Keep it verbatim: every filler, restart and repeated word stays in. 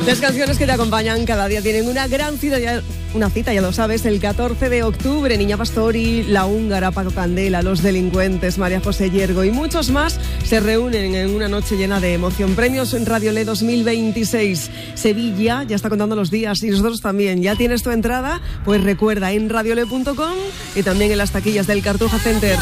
Las canciones que te acompañan cada día tienen una gran cita, ya, una cita, ya lo sabes, el catorce de octubre. Niña Pastori, La Húngara, Paco Candela, Los Delincuentes, María José Yergo y muchos más se reúnen en una noche llena de emoción. Premios en Radiolé dos mil veintiséis. Sevilla ya está contando los días y nosotros también. ¿Ya tienes tu entrada? Pues recuerda, en radiolé punto com y también en las taquillas del Cartuja Center.